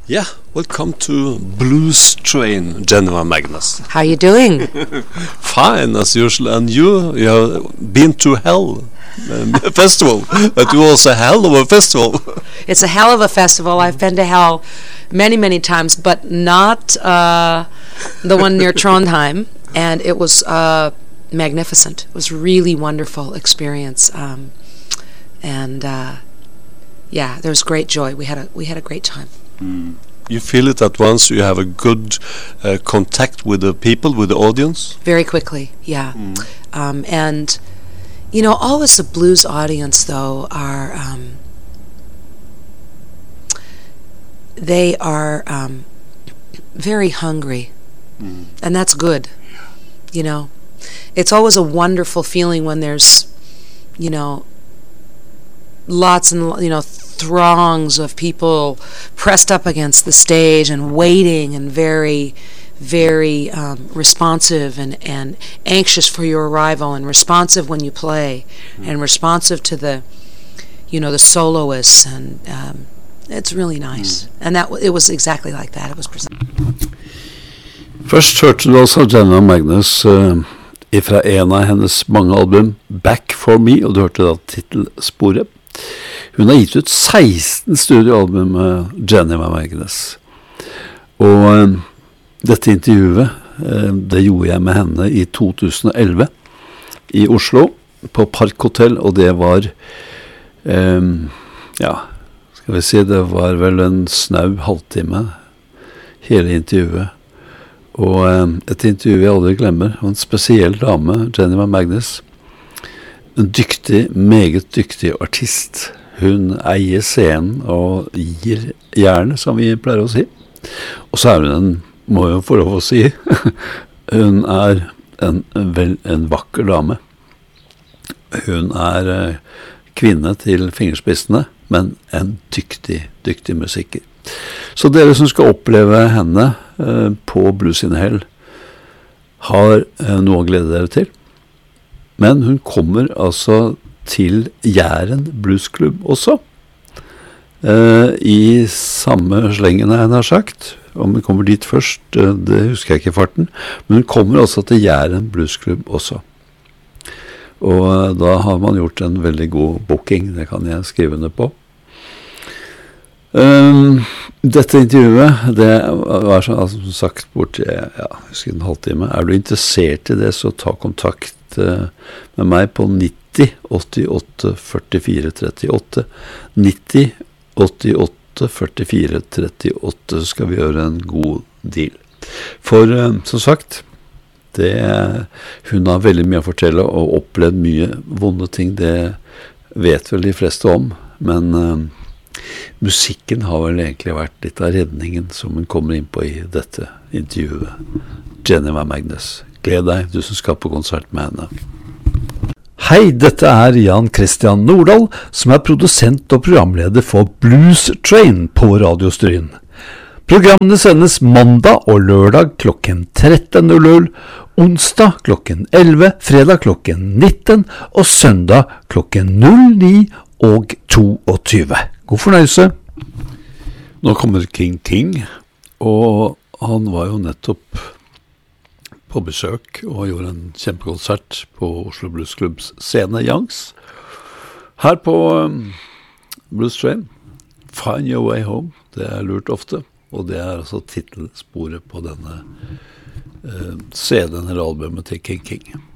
Yeah, welcome to Blues Train, Geneva Magnus. How you doing? Fine, as usual. And you have been to Hell festival, but you also hell of a festival. It's a hell of a festival. I've been to Hell many, many times, but not the one near Trondheim. And it was magnificent. It was a really wonderful experience. Yeah, there was great joy. We had a great time. You feel it at once. You have a good contact with the people, with the audience. Very quickly, yeah. And you know, always the blues audience though are they are very hungry, and that's good. You know, it's always a wonderful feeling when there's, you know, lots and, you know, throngs of people pressed up against the stage and waiting and very, very responsive and anxious for your arrival and responsive when you play and responsive to the, you know, the soloists, and it's really nice. And it was exactly like that. It was presented. Først hørte du altså Geneva Magnus fra en av hennes mange album, Back for Me, og du hørte da titelsporet. Hun har gitt ut 16 studioalbum med Geneva Magnus. Og dette intervjuet, det gjorde jeg med henne i 2011 i Oslo, på Parkhotell, og det var, ja, skal vi si, det var vel en snau halvtime, hele intervjuet. Og et intervju jeg aldri glemmer, og en spesiell dame, Geneva Magnus, en dyktig, meget dyktig artist. Hun eier scenen og gir jernet, som vi pleier å si. Og så er hun en, må jeg få lov å si, hun er en vakker dame. Hun er kvinne til fingerspissene, men en dyktig musiker. Så dere som skal oppleve henne på Blues in Hell har noe å glede dere til. Men hun kommer altså til Jæren Bluesklubb også. I samme slengen jeg har sagt. Om hun kommer dit først, det husker jeg ikke i farten. Men hun kommer altså til Jæren Bluesklubb også. Og da har man gjort en veldig god booking, det kan jeg skrive under på. Dette intervjuet, det var som sagt bort husker en halvtime. Er du interessert i det, så ta kontakt med meg på 90 88 44 38 90 88 44 38, så skal vi gjøre en god deal. For som sagt, hun har veldig mye å fortelle og opplevd mye vonde ting, det vet vel de fleste om, men musikken har vel egentlig vært litt av redningen som hun kommer inn på i dette intervjuet. Geneva Magnus, gled deg, du som skal på konsert med henne. Hei, dette er Jan Christian Nordahl, som er produsent og programleder for Blues Train på Radio Stryn. Programmene sendes mandag og lørdag klokken 13.00, onsdag klokken 11, fredag klokken 19 og søndag klokken 09 og 22. God fornøyelse. Nå kommer King, og han var jo nettopp på besøk og gjorde en kjempekonsert på Oslo Blues Clubs scene Youngs. Her på Blues Train, Find Your Way Home, det er lurt ofte, og det er altså titelsporet på denne CD-en eller albumet til King.